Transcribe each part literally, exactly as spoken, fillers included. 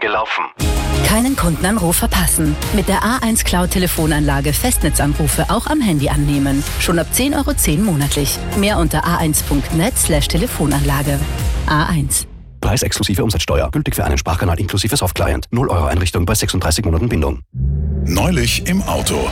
gelaufen. Keinen Kundenanruf verpassen. Mit der A eins Cloud Telefonanlage Festnetzanrufe auch am Handy annehmen. Schon ab zehn Euro zehn monatlich. Mehr unter a eins punkt net slash Telefonanlage. A eins. Preis exklusive Umsatzsteuer. Gültig für einen Sprachkanal inklusive Softclient. null Euro Einrichtung bei sechsunddreißig Monaten Bindung. Neulich im Auto.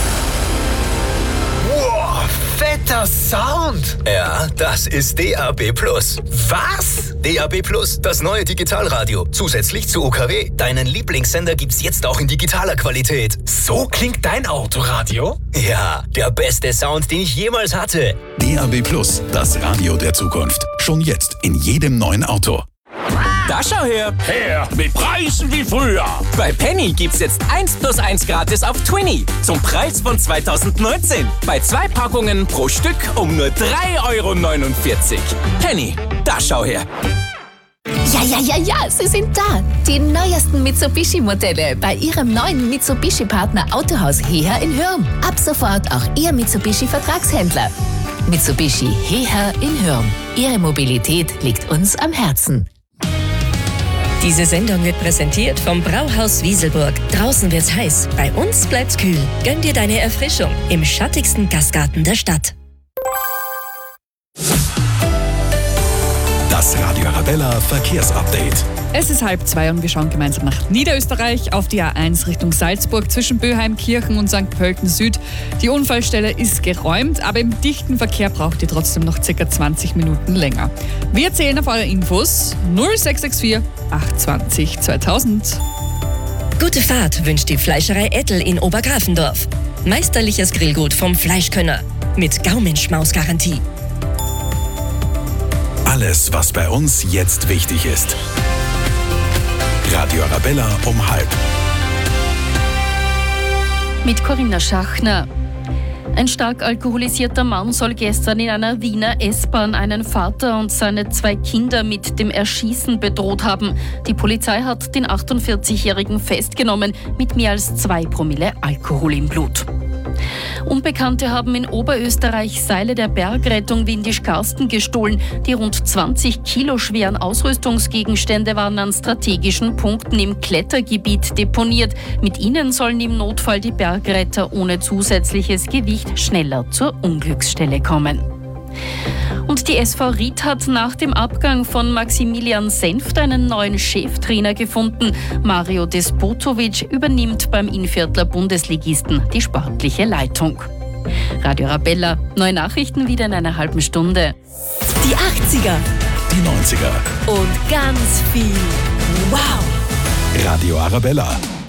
Wow, fetter Sound! Ja, das ist D A B Plus. Was? D A B Plus, das neue Digitalradio. Zusätzlich zu U K W. Deinen Lieblingssender gibt's jetzt auch in digitaler Qualität. So klingt dein Autoradio? Ja, der beste Sound, den ich jemals hatte. D A B Plus, das Radio der Zukunft. Schon jetzt in jedem neuen Auto. Da schau her! Her mit Preisen wie früher! Bei Penny gibt's jetzt eins plus eins gratis auf Twinny zum Preis von zweitausendneunzehn. Bei zwei Packungen pro Stück um nur drei Euro neunundvierzig. Penny, da schau her! Ja, ja, ja, ja, sie sind da. Die neuesten Mitsubishi-Modelle bei Ihrem neuen Mitsubishi-Partner Autohaus Heher in Hürm. Ab sofort auch Ihr Mitsubishi-Vertragshändler. Mitsubishi Heher in Hürm. Ihre Mobilität liegt uns am Herzen. Diese Sendung wird präsentiert vom Brauhaus Wieselburg. Draußen wird's heiß, bei uns bleibt's kühl. Gönn dir deine Erfrischung im schattigsten Gastgarten der Stadt. Das Radio Arabella Verkehrsupdate. Es ist halb zwei und wir schauen gemeinsam nach Niederösterreich auf die A eins Richtung Salzburg zwischen Böheimkirchen und Sankt Pölten Süd. Die Unfallstelle ist geräumt, aber im dichten Verkehr braucht ihr trotzdem noch ca. zwanzig Minuten länger. Wir zählen auf eure Infos null sechs sechs vier acht zwei null zweitausend. Gute Fahrt wünscht die Fleischerei Ettel in Obergrafendorf. Meisterliches Grillgut vom Fleischkönner mit Gaumenschmaus-Garantie. Alles, was bei uns jetzt wichtig ist. Radio Arabella um halb. Mit Corinna Schachner. Ein stark alkoholisierter Mann soll gestern in einer Wiener S-Bahn einen Vater und seine zwei Kinder mit dem Erschießen bedroht haben. Die Polizei hat den achtundvierzigjährigen festgenommen mit mehr als zwei Promille Alkohol im Blut. Unbekannte haben in Oberösterreich Seile der Bergrettung Windisch-Karsten gestohlen. Die rund zwanzig Kilo schweren Ausrüstungsgegenstände waren an strategischen Punkten im Klettergebiet deponiert. Mit ihnen sollen im Notfall die Bergretter ohne zusätzliches Gewicht schneller zur Unglücksstelle kommen. Und die S V Ried hat nach dem Abgang von Maximilian Senft einen neuen Cheftrainer gefunden. Mario Despotovic übernimmt beim Innviertler Bundesligisten die sportliche Leitung. Radio Arabella, neue Nachrichten wieder in einer halben Stunde. Die achtziger. Die neunziger. Und ganz viel Wow. Radio Arabella.